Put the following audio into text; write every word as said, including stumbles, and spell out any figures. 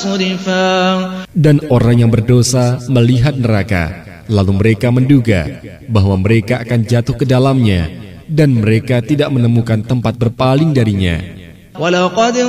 Dan orang yang berdosa melihat neraka, lalu mereka menduga bahwa mereka akan jatuh ke dalamnya, dan mereka tidak menemukan tempat berpaling darinya.